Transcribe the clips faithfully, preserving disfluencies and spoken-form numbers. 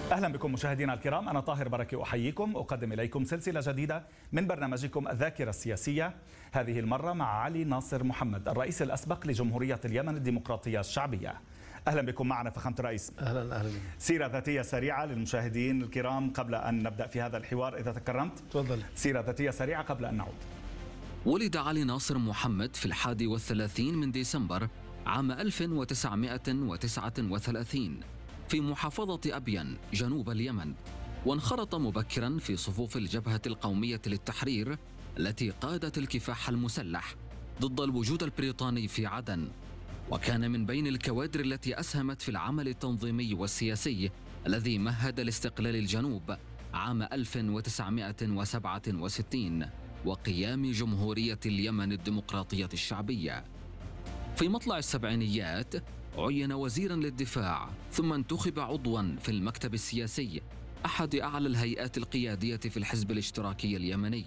أهلا بكم مشاهدينا الكرام، أنا طاهر بركي أحييكم، أقدم إليكم سلسلة جديدة من برنامجكم الذاكرة السياسية، هذه المرة مع علي ناصر محمد الرئيس الأسبق لجمهورية اليمن الديمقراطية الشعبية. أهلا بكم معنا فخامة الرئيس. أهلا أهلا. سيرة ذاتية سريعة للمشاهدين الكرام قبل أن نبدأ في هذا الحوار إذا تكرمت. تفضل. سيرة ذاتية سريعة قبل أن نعود. ولد علي ناصر محمد في الحادي والثلاثين من ديسمبر عام ألف وتسعمائة وتسعة وثلاثين في محافظة أبين جنوب اليمن، وانخرط مبكرا في صفوف الجبهة القومية للتحرير التي قادت الكفاح المسلح ضد الوجود البريطاني في عدن، وكان من بين الكوادر التي أسهمت في العمل التنظيمي والسياسي الذي مهد لاستقلال الجنوب عام ألف وتسعمائة وسبعة وستين وقيام جمهورية اليمن الديمقراطية الشعبية. في مطلع السبعينيات عين وزيرا للدفاع، ثم انتخب عضوا في المكتب السياسي أحد أعلى الهيئات القيادية في الحزب الاشتراكي اليمني.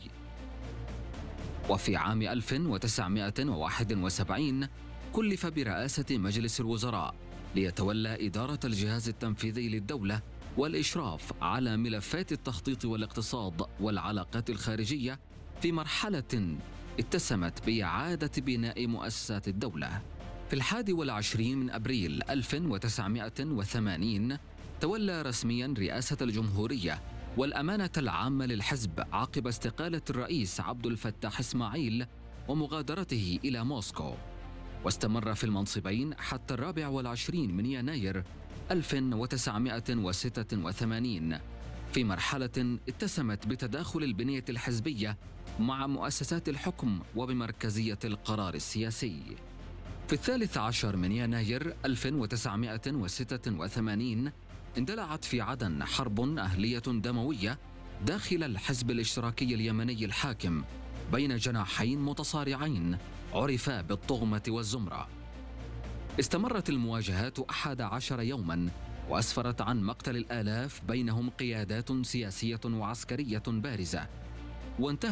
وفي عام ألف وتسعمائة وواحد وسبعين كلف برئاسة مجلس الوزراء ليتولى إدارة الجهاز التنفيذي للدولة والإشراف على ملفات التخطيط والاقتصاد والعلاقات الخارجية في مرحلة اتسمت بإعادة بناء مؤسسات الدولة. في الحادي والعشرين من أبريل ألف وتسعمائة وثمانين تولى رسميا رئاسة الجمهورية والأمانة العامة للحزب عقب استقالة الرئيس عبد الفتاح إسماعيل ومغادرته إلى موسكو، واستمر في المنصبين حتى الرابع والعشرين من يناير ألف وتسعمائة وستة وثمانين في مرحلة اتسمت بتداخل البنية الحزبية مع مؤسسات الحكم وبمركزية القرار السياسي. في الثالث عشر من يناير ألف وتسعمائة وستة وثمانين اندلعت في عدن حرب أهلية دموية داخل الحزب الاشتراكي اليمني الحاكم بين جناحين متصارعين عرفا بالطغمة والزمرة. استمرت المواجهات أحد عشر يوما وأسفرت عن مقتل الآلاف، بينهم قيادات سياسية وعسكرية بارزة، وانتهى